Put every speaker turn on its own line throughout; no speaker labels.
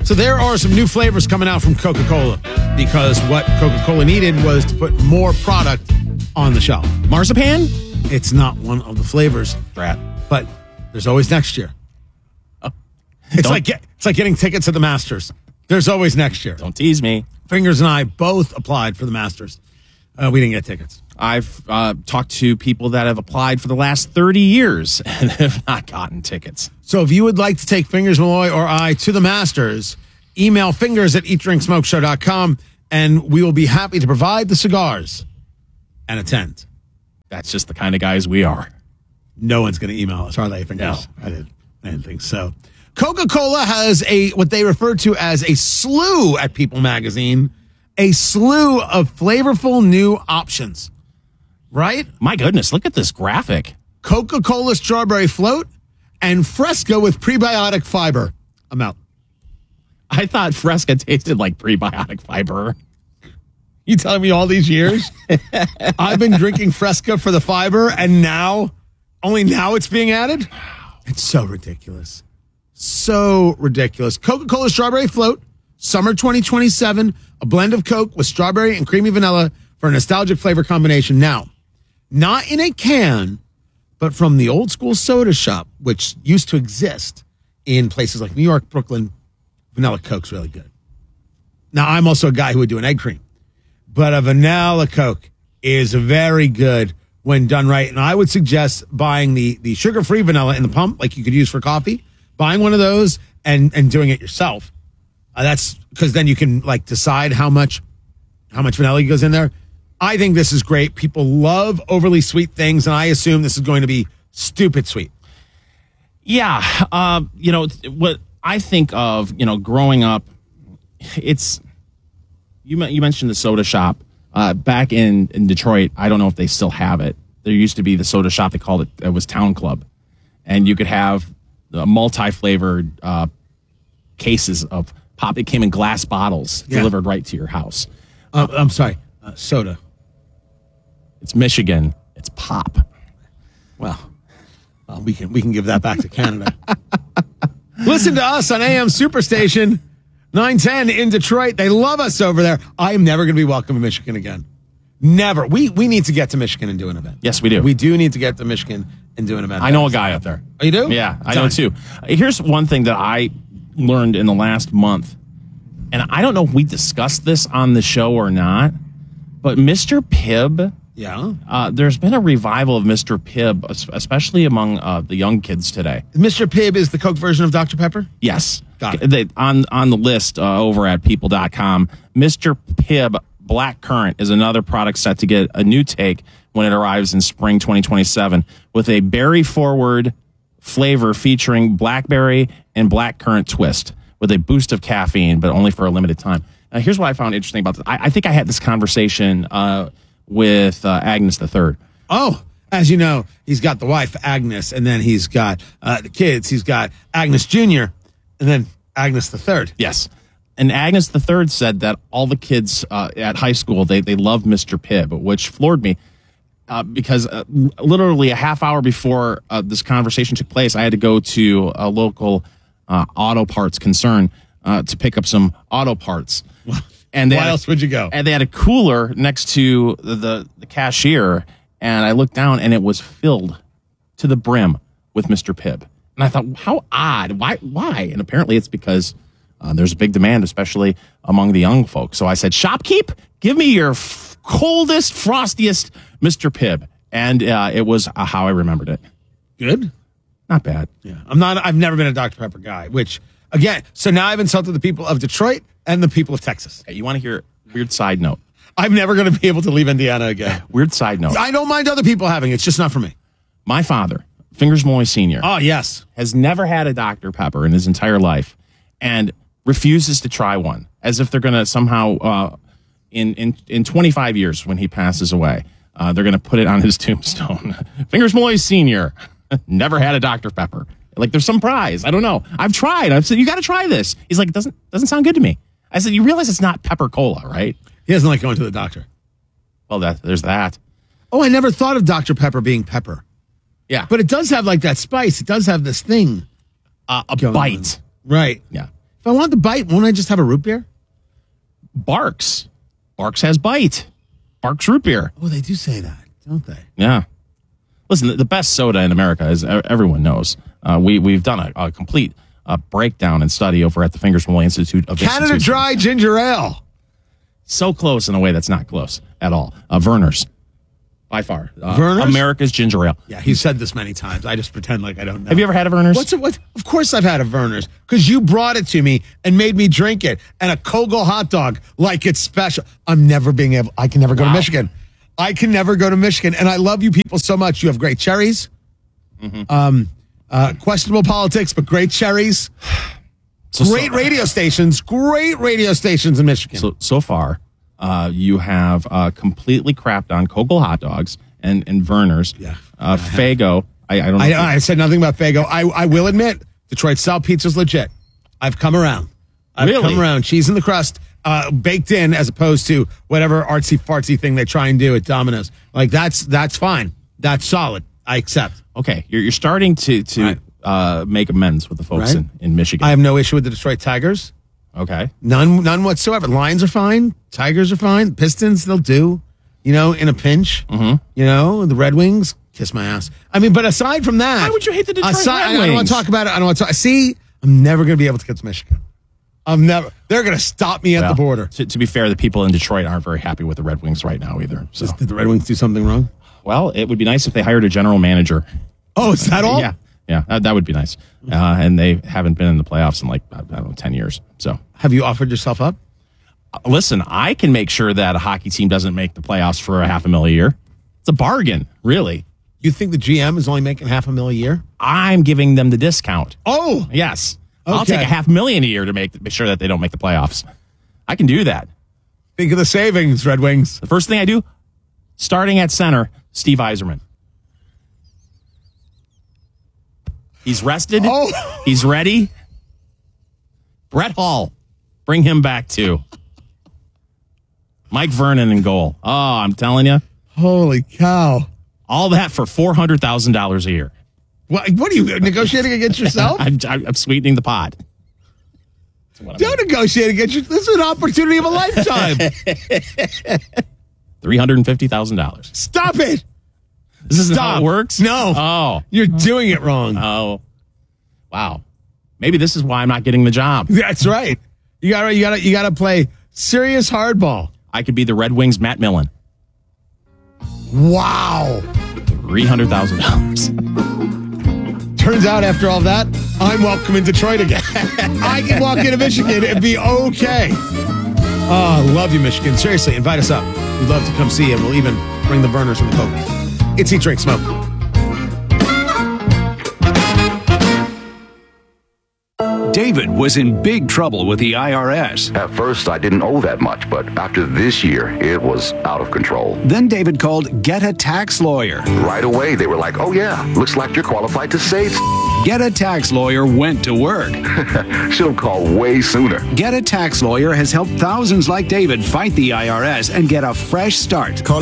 So there are some new flavors coming out from Coca-Cola because what Coca-Cola needed was to put more product on the shelf.
Marzipan?
It's not one of the flavors,
Rat.
but there's always next year. It's like getting tickets to the Masters. There's always next year.
Don't tease me.
Fingers and I both applied for the Masters. We didn't get tickets.
I've talked to people that have applied for the last 30 years and have not gotten tickets.
So if you would like to take Fingers, Malloy, or I to the Masters, email fingers@eatdrinksmokeshow.com, and we will be happy to provide the cigars and attend.
That's just the kind of guys we are.
No one's going to email us, are they, Fingers?
No.
I didn't think so. Coca-Cola has what they refer to as a slew at People Magazine, a slew of flavorful new options. Right?
My goodness, look at this graphic.
Coca-Cola Strawberry Float and Fresca with prebiotic fiber. I'm out.
I thought Fresca tasted like prebiotic fiber.
You telling me all these years? I've been drinking Fresca for the fiber, and only now it's being added? It's so ridiculous. So ridiculous. Coca-Cola Strawberry Float, summer 2027, a blend of Coke with strawberry and creamy vanilla for a nostalgic flavor combination. Now, not in a can, but from the old school soda shop, which used to exist in places like New York, Brooklyn. Vanilla Coke's really good. Now, I'm also a guy who would do an egg cream, but a vanilla Coke is very good when done right. And I would suggest buying the sugar-free vanilla in the pump, like you could use for coffee, buying one of those and doing it yourself. That's because then you can decide how much vanilla goes in there. I think this is great. People love overly sweet things, and I assume this is going to be stupid sweet.
Yeah. What I think of, growing up, it's, you mentioned the soda shop. Back in Detroit, I don't know if they still have it. There used to be the soda shop, they called it was Town Club. And you could have the multi-flavored cases of pop. It came in glass bottles delivered right to your house.
I'm sorry, soda.
It's Michigan. It's pop.
Well, we can give that back to Canada. Listen to us on AM Superstation 910 in Detroit. They love us over there. I am never going to be welcome in Michigan again. Never. We need to get to Michigan and do an event.
Yes, we do.
We do need to get to Michigan and do an event.
I know a guy up there.
Oh, you do?
Yeah, I know too. Here's one thing that I learned in the last month, and I don't know if we discussed this on the show or not, but Mr. Pibb.
Yeah.
There's been a revival of Mr. Pibb, especially among the young kids today.
Mr. Pibb is the Coke version of Dr. Pepper?
Yes.
Got it.
On the list over at people.com, Mr. Pibb Black Currant is another product set to get a new take when it arrives in spring 2027 with a berry-forward flavor featuring blackberry and blackcurrant twist with a boost of caffeine, but only for a limited time. Now, here's what I found interesting about this. I think I had this conversation with Agnes the Third.
Oh, as you know, he's got the wife, Agnes, and then he's got the kids. He's got Agnes Jr., and then Agnes the Third.
Yes. And Agnes the Third said that all the kids at high school, they loved Mr. Pibb, which floored me because literally a half hour before this conversation took place, I had to go to a local auto parts concern to pick up some auto parts. And
why else would you go?
And they had a cooler next to the cashier, and I looked down, and it was filled to the brim with Mr. Pibb. And I thought, how odd. Why? And apparently it's because there's a big demand, especially among the young folks. So I said, Shopkeep, give me your coldest, frostiest Mr. Pibb. And it was how I remembered it.
Good?
Not bad.
Yeah. I've never been a Dr. Pepper guy, which, again, so now I've insulted the people of Detroit and the people of Texas.
Okay, you want to hear a weird side note?
I'm never going to be able to leave Indiana again.
Weird side note.
I don't mind other people having it. It's just not for me.
My father, Fingers Malloy Sr.
Oh, yes.
Has never had a Dr. Pepper in his entire life and refuses to try one, as if they're going to somehow, in 25 years when he passes away, they're going to put it on his tombstone. Fingers Malloy Sr. never had a Dr. Pepper. Like there's some prize. I don't know. I've tried. I've said, you got to try this. He's like, it doesn't sound good to me. I said, you realize it's not pepper cola, right?
He doesn't like going to the doctor.
Well, there's that.
Oh, I never thought of Dr. Pepper being pepper.
Yeah.
But it does have like that spice. It does have this thing.
A bite.
On. Right.
Yeah.
If I want the bite, won't I just have a root beer?
Barks has bite. Barks root beer.
Oh, they do say that, don't they?
Yeah. Listen, the best soda in America, as everyone knows, we've done a complete breakdown and study over at the Fingers from Willie Institute of
Canada
Institution.
Dry Ginger Ale.
So close in a way that's not close at all. Verner's, by far.
Verner's?
America's ginger ale.
Yeah, he's said this many times. I just pretend like I don't know.
Have you ever had a Verner's?
What? Of course I've had a Verner's because you brought it to me and made me drink it. And a Kogel hot dog like it's special. I can never go to Michigan. I can never go to Michigan. And I love you people so much. You have great cherries. Mm-hmm. Questionable politics, but great cherries. Great radio stations in Michigan.
So far, you have completely crapped on Kogel hot dogs and Verner's.
Yeah.
Faygo. I don't know.
I said nothing about Faygo. I will admit, Detroit style pizza's legit. I've come around. Cheese in the crust, baked in, as opposed to whatever artsy fartsy thing they try and do at Domino's. Like that's fine. That's solid. I accept.
Okay, you're starting to make amends with the folks in Michigan.
I have no issue with the Detroit Tigers.
Okay,
none whatsoever. Lions are fine. Tigers are fine. Pistons, they'll do. In a pinch. Mm-hmm. The Red Wings, kiss my ass. I mean, but aside from that,
why would you hate the Detroit Red Wings?
I don't want to talk about it. I don't want to. See, I'm never going to be able to get to Michigan. They're going to stop me at the border.
To be fair, the people in Detroit aren't very happy with the Red Wings right now either. So.
Did the Red Wings do something wrong?
Well, it would be nice if they hired a general manager.
Oh, is that all?
Yeah, that would be nice. And they haven't been in the playoffs in 10 years. So,
have you offered yourself up?
Listen, I can make sure that a hockey team doesn't make the playoffs for $500,000 a year. It's a bargain, really.
You think the GM is only making $500,000 a year?
I'm giving them the discount.
Oh,
yes.
Okay.
I'll take $500,000 a year to make sure that they don't make the playoffs. I can do that.
Think of the savings, Red Wings.
The first thing I do, starting at center, Steve Yzerman. He's rested.
Oh.
He's ready. Brett Hall. Bring him back too. Mike Vernon in goal. Oh, I'm telling you.
Holy cow.
All that for $400,000 a year.
What are you negotiating against yourself?
I'm sweetening the pot.
Don't negotiate against you. This is an opportunity of a lifetime.
$350,000.
Stop it.
This isn't how it works?
No.
Oh.
You're doing it wrong.
Oh. Wow. Maybe this is why I'm not getting the job.
That's right. You gotta play serious hardball.
I could be the Red Wings' Matt Millen.
Wow.
$300,000.
Turns out after all that, I'm welcome in Detroit again. I can walk into Michigan and be okay. Oh, love you, Michigan. Seriously, invite us up. We'd love to come see you. We'll even bring the Verners and the Coke. It's Eat, Drink, Smoke.
David was in big trouble with the IRS.
At first, I didn't owe that much, but after this year, it was out of control.
Then David called Get a Tax Lawyer.
Right away, they were like, oh yeah, looks like you're qualified to save.
Get a Tax Lawyer went to work.
Should have called way sooner.
Get a Tax Lawyer has helped thousands like David fight the IRS and get a fresh start.
Call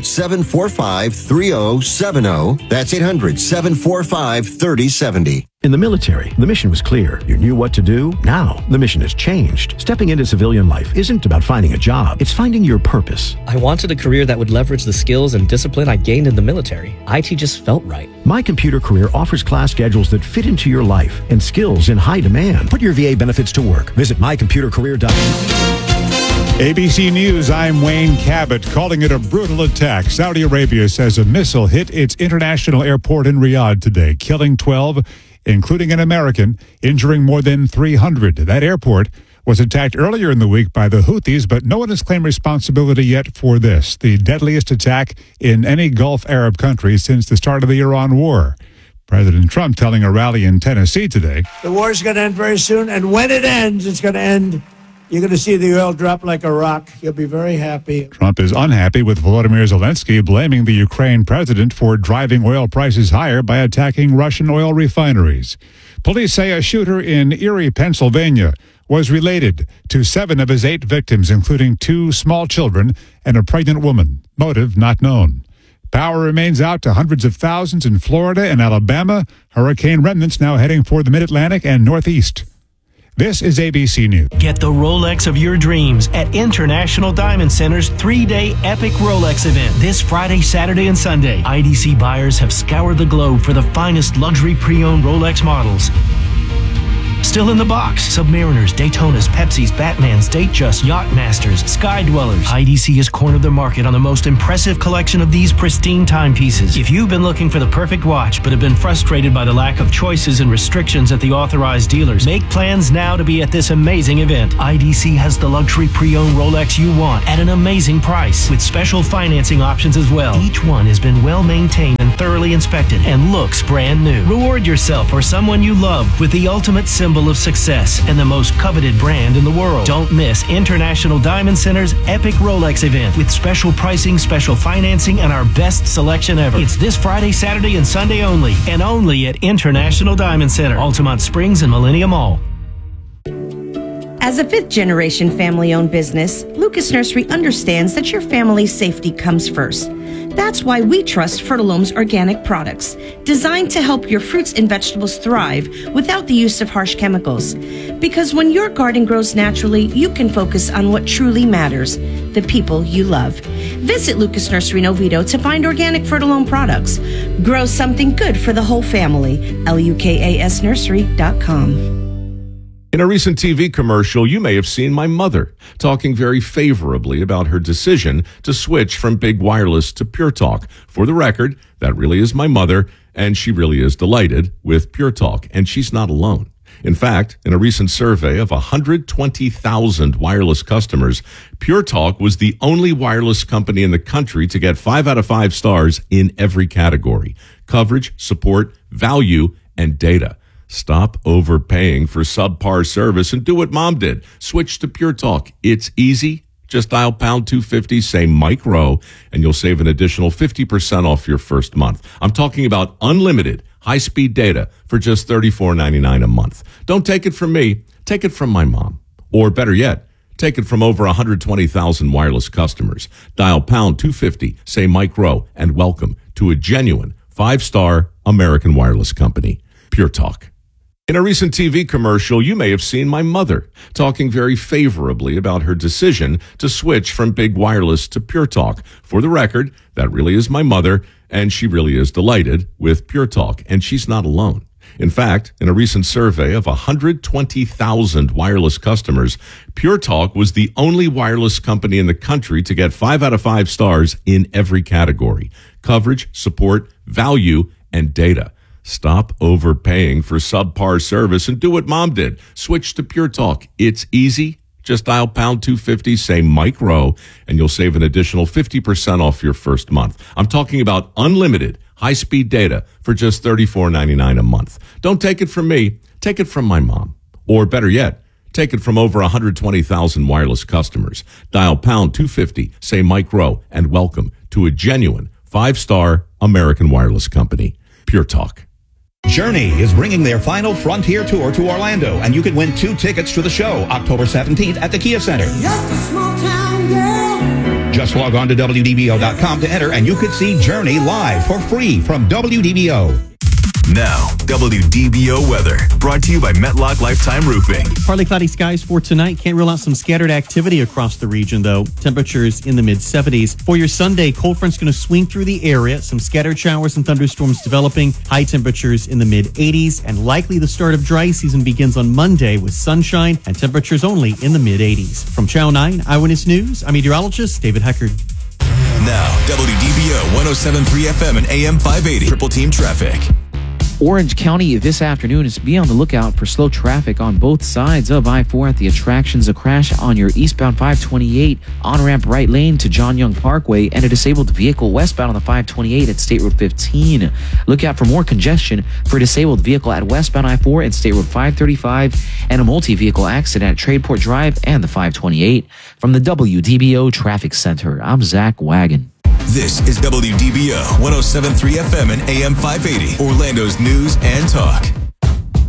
800-745-3070. That's 800-745-3070.
In the military, the mission was clear. You knew what to do. Now, the mission has changed. Stepping into civilian life isn't about finding a job. It's finding your purpose.
I wanted a career that would leverage the skills and discipline I gained in the military. IT just felt right.
My Computer Career offers class schedules that fit into your life and skills in high demand. Put your VA benefits to work. Visit mycomputercareer.com.
ABC News, I'm Wayne Cabot, calling it a brutal attack. Saudi Arabia says a missile hit its international airport in Riyadh today, killing 12, including an American, injuring more than 300. That airport was attacked earlier in the week by the Houthis, but no one has claimed responsibility yet for this, the deadliest attack in any Gulf Arab country since the start of the Iran war. President Trump telling a rally in Tennessee today.
The war's going to end very soon, and when it ends, it's going to end. You're going to see the oil drop like a rock. You'll be very happy.
Trump is unhappy with Volodymyr Zelensky blaming the Ukraine president for driving oil prices higher by attacking Russian oil refineries. Police say a shooter in Erie, Pennsylvania, was related to 7 of his 8 victims, including 2 small children and a pregnant woman. Motive not known. Power remains out to hundreds of thousands in Florida and Alabama. Hurricane remnants now heading for the Mid-Atlantic and Northeast. This is ABC News.
Get the Rolex of your dreams at International Diamond Center's 3-day epic Rolex event. This Friday, Saturday, and Sunday, IDC buyers have scoured the globe for the finest luxury pre-owned Rolex models. Still in the box, Submariners, Daytonas, Pepsis, Batmans, Datejust, Yachtmasters, Sky Dwellers. IDC has cornered the market on the most impressive collection of these pristine timepieces. If you've been looking for the perfect watch but have been frustrated by the lack of choices and restrictions at the authorized dealers, make plans now to be at this amazing event. IDC has the luxury pre-owned Rolex you want at an amazing price with special financing options as well. Each one has been well maintained and thoroughly inspected and looks brand new. Reward yourself or someone you love with the ultimate symbol of success and the most coveted brand in the world. Don't miss International Diamond Center's epic Rolex event with special pricing, special financing, and our best selection ever. It's this Friday, Saturday, and Sunday only, and only at International Diamond Center, Altamont Springs and Millennium Mall.
As a fifth-generation family-owned business, Lucas Nursery understands that your family's safety comes first. That's why we trust Fertilome's organic products, designed to help your fruits and vegetables thrive without the use of harsh chemicals. Because when your garden grows naturally, you can focus on what truly matters, the people you love. Visit Lucas Nursery in Oviedo to find organic Fertilome products. Grow something good for the whole family. LUKASnursery.com.
In a recent TV commercial, you may have seen my mother talking very favorably about her decision to switch from big wireless to Pure Talk. For the record, that really is my mother, and she really is delighted with Pure Talk, and she's not alone. In fact, in a recent survey of 120,000 wireless customers, Pure Talk was the only wireless company in the country to get 5 out of 5 stars in every category: coverage, support, value, and data. Stop overpaying for subpar service and do what Mom did. Switch to Pure Talk. It's easy. Just dial pound 250, say Mike Rowe, and you'll save an additional 50% off your first month. I'm talking about unlimited high-speed data for just $34.99 a month. Don't take it from me. Take it from my mom. Or better yet, take it from over 120,000 wireless customers. Dial pound 250, say Mike Rowe, and welcome to a genuine 5-star American wireless company. Pure Talk. In a recent TV commercial, you may have seen my mother talking very favorably about her decision to switch from big wireless to Pure Talk. For the record, that really is my mother, and she really is delighted with Pure Talk, and she's not alone. In fact, in a recent survey of 120,000 wireless customers, Pure Talk was the only wireless company in the country to get 5 out of 5 stars in every category: coverage, support, value, and data. Stop overpaying for subpar service and do what Mom did. Switch to Pure Talk. It's easy. Just dial pound 250, say Mike Rowe, and you'll save an additional 50% off your first month. I'm talking about unlimited high-speed data for just $34.99 a month. Don't take it from me. Take it from my mom. Or better yet, take it from over 120,000 wireless customers. Dial pound 250, say Mike Rowe, and welcome to a genuine 5-star American wireless company. Pure Talk.
Journey is bringing their final Frontier Tour to Orlando, and you can win 2 tickets to the show October 17th at the Kia Center.
Just a small town girl.
Just log on to WDBO.com to enter, and you could see Journey live for free from WDBO.
Now, WDBO weather, brought to you by Metlock Lifetime Roofing.
Partly cloudy skies for tonight. Can't rule out some scattered activity across the region, though. Temperatures in the mid-70s. For your Sunday, cold front's going to swing through the area. Some scattered showers and thunderstorms developing. High temperatures in the mid-80s. And likely the start of dry season begins on Monday with sunshine and temperatures only in the mid-80s. From Channel 9 Eyewitness News, I'm meteorologist David Heckard.
Now, WDBO 107.3 FM and AM 580. Triple Team Traffic.
Orange County this afternoon is be on the lookout for slow traffic on both sides of I-4 at the attractions. A crash on your eastbound 528 on-ramp right lane to John Young Parkway, and a disabled vehicle westbound on the 528 at State Road 15. Look out for more congestion for a disabled vehicle at westbound I-4 and State Road 535, and a multi-vehicle accident at Tradeport Drive and the 528. From the WDBO Traffic Center, I'm Zach Wagon.
This is WDBO 107.3 FM and AM 580, Orlando's news and talk.